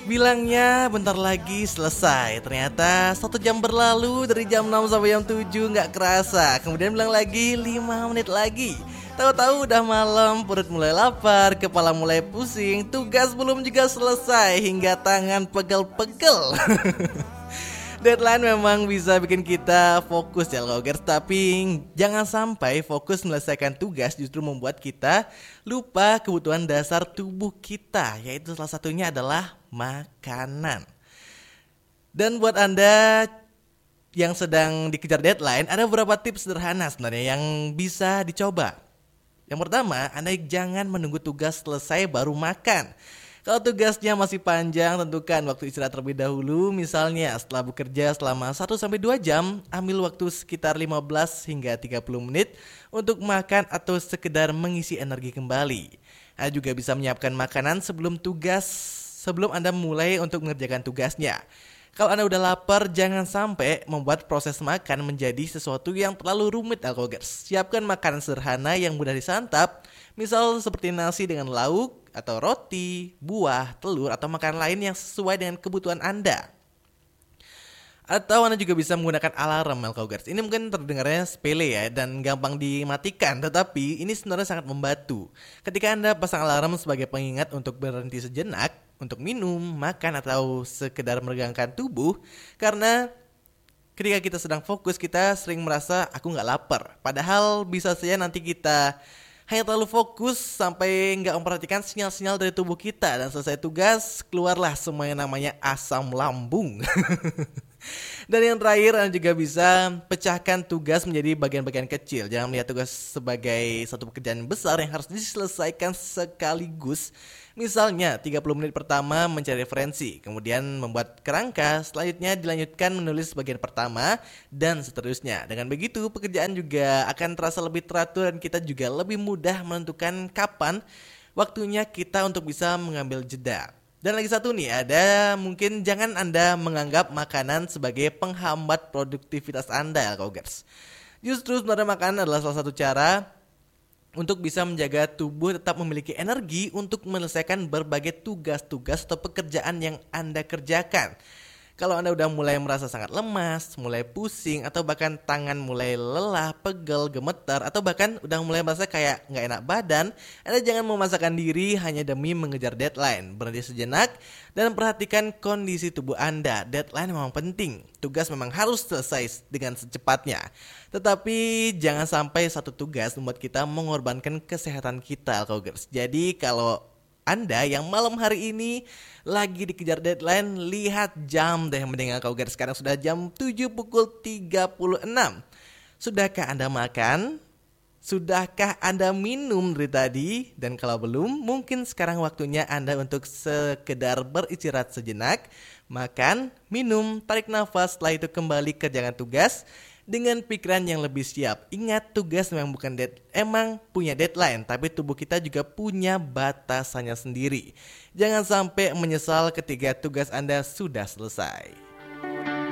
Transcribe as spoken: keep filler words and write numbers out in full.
Bilangnya bentar lagi selesai, ternyata satu jam berlalu dari jam enam sampai jam tujuh nggak kerasa. Kemudian bilang lagi lima menit lagi. Tahu-tahu udah malam, perut mulai lapar, kepala mulai pusing, tugas belum juga selesai hingga tangan pegel-pegel. Deadline memang bisa bikin kita fokus ya Logers, tapi jangan sampai fokus menyelesaikan tugas justru membuat kita lupa kebutuhan dasar tubuh kita, yaitu salah satunya adalah makanan. Dan buat Anda yang sedang dikejar deadline, ada beberapa tips sederhana sebenarnya yang bisa dicoba. Yang pertama, Anda jangan menunggu tugas selesai baru makan. Kalau tugasnya masih panjang, tentukan waktu istirahat terlebih dahulu. Misalnya setelah bekerja selama satu sampai dua jam, ambil waktu sekitar lima belas hingga tiga puluh menit untuk makan atau sekedar mengisi energi kembali. Anda juga bisa menyiapkan makanan sebelum tugas, sebelum Anda mulai untuk mengerjakan tugasnya. Kalau Anda udah lapar, jangan sampai membuat proses makan menjadi sesuatu yang terlalu rumit, Alkogers. Siapkan makanan sederhana yang mudah disantap, misal seperti nasi dengan lauk, atau roti, buah, telur, atau makanan lain yang sesuai dengan kebutuhan Anda. Atau Anda juga bisa menggunakan alarm, Alkogers. Ini mungkin terdengarnya sepele ya dan gampang dimatikan, tetapi ini sebenarnya sangat membantu. Ketika Anda pasang alarm sebagai pengingat untuk berhenti sejenak, untuk minum, makan, atau sekedar meregangkan tubuh, karena ketika kita sedang fokus, kita sering merasa aku gak lapar. Padahal bisa saja nanti kita hanya terlalu fokus sampai nggak memperhatikan sinyal-sinyal dari tubuh kita, dan selesai tugas keluarlah semua yang namanya asam lambung. Dan yang terakhir, Anda juga bisa pecahkan tugas menjadi bagian-bagian kecil. Jangan melihat tugas sebagai satu pekerjaan besar yang harus diselesaikan sekaligus. Misalnya tiga puluh menit pertama mencari referensi, kemudian membuat kerangka, selanjutnya dilanjutkan menulis bagian pertama, dan seterusnya. Dengan begitu pekerjaan juga akan terasa lebih teratur dan kita juga lebih mudah menentukan kapan waktunya kita untuk bisa mengambil jeda. Dan lagi satu nih, ada mungkin jangan Anda menganggap makanan sebagai penghambat produktivitas Anda, Alkogers. Justru sebenarnya makanan adalah salah satu cara untuk bisa menjaga tubuh tetap memiliki energi untuk menyelesaikan berbagai tugas-tugas atau pekerjaan yang Anda kerjakan. Kalau Anda udah mulai merasa sangat lemas, mulai pusing, atau bahkan tangan mulai lelah, pegel, gemetar, atau bahkan udah mulai merasa kayak gak enak badan, Anda jangan memaksakan diri hanya demi mengejar deadline. Berhenti sejenak dan perhatikan kondisi tubuh Anda. Deadline memang penting, tugas memang harus selesai dengan secepatnya. Tetapi jangan sampai satu tugas membuat kita mengorbankan kesehatan kita, Alkogers. Jadi kalau Anda yang malam hari ini lagi dikejar deadline, lihat jam deh mendengar Alkogers. Sekarang sudah jam tujuh pukul tiga puluh enam. Sudahkah Anda makan? Sudahkah Anda minum dari tadi? Dan kalau belum, mungkin sekarang waktunya Anda untuk sekedar beristirahat sejenak. Makan, minum, tarik nafas, setelah itu kembali kerjakan tugas dengan pikiran yang lebih siap. Ingat, tugas memang bukan dead, emang punya deadline, tapi tubuh kita juga punya batasannya sendiri. Jangan sampai menyesal ketika tugas Anda sudah selesai.